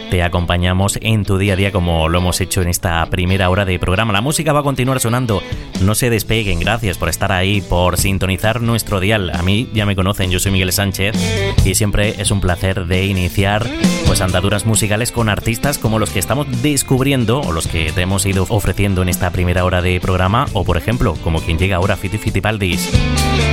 te acompañamos en tu día a día como lo hemos hecho en esta primera hora de programa. La música va a continuar sonando, no se despeguen. Gracias por estar ahí, por sintonizar nuestro dial. A mí ya me conocen, yo soy Miguel Sánchez y siempre es un placer de iniciar pues andaduras musicales con artistas como los que estamos descubriendo o los que te hemos ido ofreciendo en esta primera hora de programa, o por ejemplo como quien llega ahora, Fiti Fitipaldis.